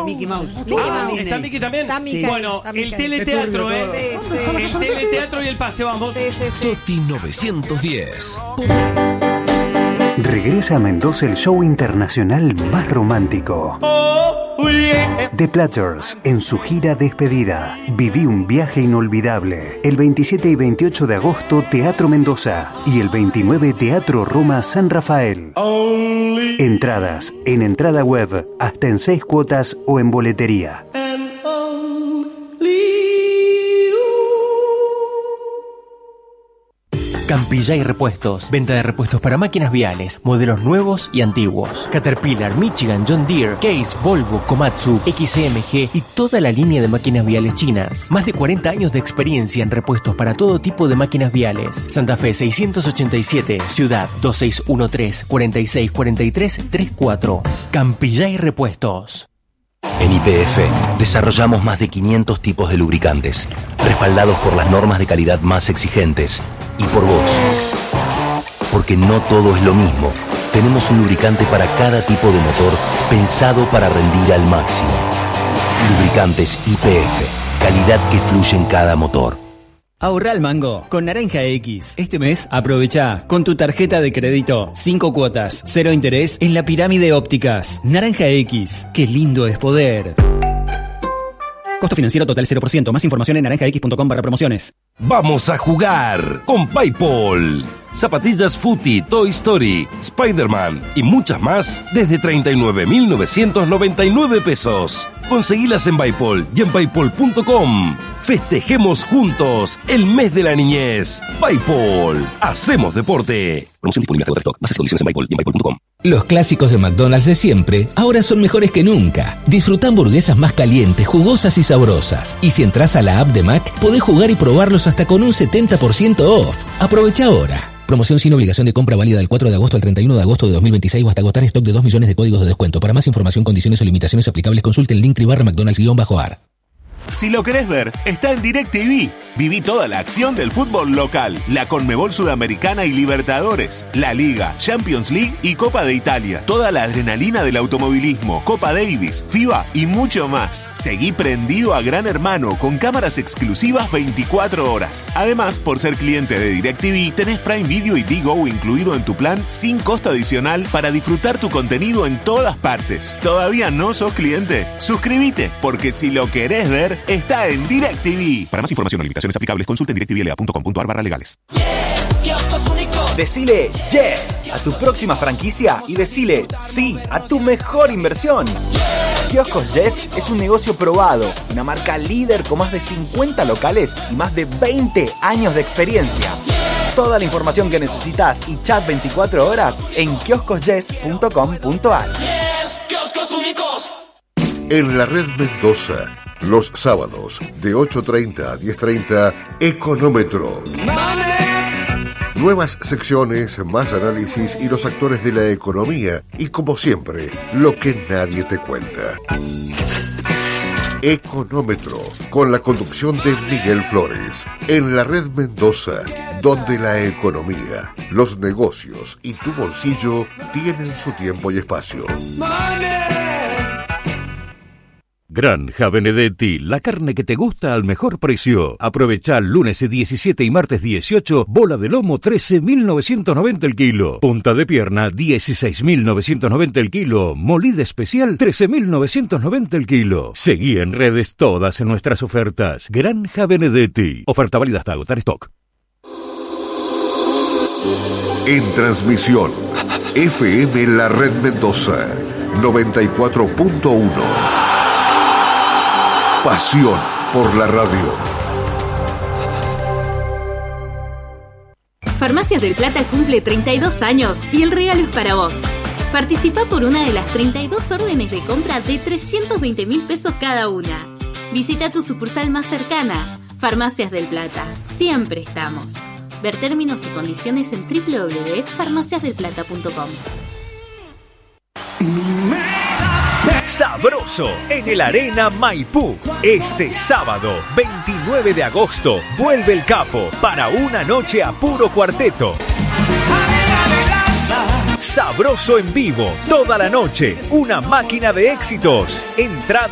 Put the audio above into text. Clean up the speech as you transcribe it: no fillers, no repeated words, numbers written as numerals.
Mickey Mouse. ¿Está Mickey también? Está Mickey. Bueno, Está Mickey. el teleteatro, ¿eh? Sí, sí. El teleteatro y el pase, vamos. Sí. Toti 910. Regresa a Mendoza el show internacional más romántico. The Platters en su gira despedida. Viví un viaje inolvidable. El 27 y 28 de agosto, Teatro Mendoza. Y el 29, Teatro Roma San Rafael. Entradas en entrada web, hasta en 6 cuotas o en boletería. Campillay Repuestos. Venta de repuestos para máquinas viales, modelos nuevos y antiguos. Caterpillar, Michigan, John Deere, Case, Volvo, Komatsu, XMG y toda la línea de máquinas viales chinas. Más de 40 años de experiencia en repuestos para todo tipo de máquinas viales. Santa Fe 687, Ciudad 2613-4643-34. Campillay Repuestos. En YPF desarrollamos más de 500 tipos de lubricantes, respaldados por las normas de calidad más exigentes y por vos. Porque no todo es lo mismo. Tenemos un lubricante para cada tipo de motor pensado para rendir al máximo. Lubricantes YPF, calidad que fluye en cada motor. Ahorra al mango con Naranja X. Este mes aprovecha con tu tarjeta de crédito 5 cuotas, 0 interés en la Pirámide Ópticas. Naranja X, qué lindo es poder. Costo financiero total 0%. Más información en naranjax.com/promociones. Vamos a jugar con PayPal. Zapatillas Footy, Toy Story, Spider-Man y muchas más desde 39.999 pesos. Conseguilas en PayPal y en paypal.com. Festejemos juntos el mes de la niñez. PayPal. Hacemos deporte. Promoción disponible hasta stock. Bases y condiciones en PayPal y en paypal.com. Los clásicos de McDonald's de siempre ahora son mejores que nunca. Disfruta hamburguesas más calientes, jugosas y sabrosas. Y si entras a la app de Mac, podés jugar y probarlos hasta con un 70% off. Aprovecha ahora. Promoción sin obligación de compra válida del 4 de agosto al 31 de agosto de 2026 o hasta agotar stock de 2 millones de códigos de descuento. Para más información, condiciones o limitaciones aplicables, consulte el link /McDonald's-AR. Si lo querés ver, está en DirecTV. Viví toda la acción del fútbol local, la Conmebol Sudamericana y Libertadores, la Liga, Champions League y Copa de Italia. Toda la adrenalina del automovilismo, Copa Davis, FIBA y mucho más. Seguí prendido a Gran Hermano con cámaras exclusivas 24 horas. Además, por ser cliente de DirecTV, tenés Prime Video y Digo incluido en tu plan sin costo adicional para disfrutar tu contenido en todas partes. ¿Todavía no sos cliente? Suscríbete, porque si lo querés ver, está en DirecTV. Para más información o limitaciones aplicables, consulte en directvla.com.ar/legales. Decile yes a tu próxima franquicia y decile sí a tu mejor inversión. Kioscos Yes es un negocio probado, una marca líder con más de 50 locales y más de 20 años de experiencia. Toda la información que necesitas y chat 24 horas en kioscosyes.com.ar. En la red Mendoza, los sábados de 8:30 a 10:30, Económetro. Nuevas secciones, más análisis y los actores de la economía. Y como siempre, lo que nadie te cuenta. Económetro, con la conducción de Miguel Flores. En la red Mendoza, donde la economía, los negocios y tu bolsillo tienen su tiempo y espacio. Granja Benedetti, la carne que te gusta al mejor precio. Aprovecha el lunes 17 y martes 18, bola de lomo 13.990 el kilo. Punta de pierna 16.990 el kilo. Molida especial 13.990 el kilo. Seguí en redes todas nuestras ofertas. Granja Benedetti. Oferta válida hasta agotar stock. En transmisión, FM La Red Mendoza, 94.1. Pasión por la radio. Farmacias del Plata cumple 32 años y el regalo es para vos. Participa por una de las 32 órdenes de compra de 320.000 pesos cada una. Visita tu sucursal más cercana. Farmacias del Plata. Siempre estamos. Ver términos y condiciones en www.farmaciasdelplata.com. Sabroso en el Arena Maipú. Este sábado 29 de agosto vuelve el Capo para una noche a puro cuarteto. Sabroso en vivo toda la noche, una máquina de éxitos. Entrada